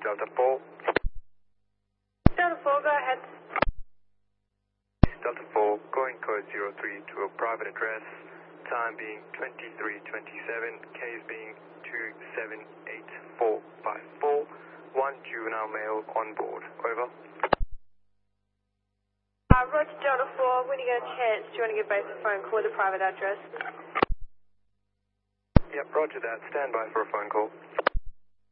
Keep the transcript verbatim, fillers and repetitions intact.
Delta four. Delta four, go ahead. Delta four, going code zero three to a private address, time being twenty-three twenty-seven, case being two seven eight four five four, one juvenile male on board. Over. Uh, Roger, Delta four, when you get a chance, do you want to give base a phone call with a private address? Yep, roger that. Stand by for a phone call.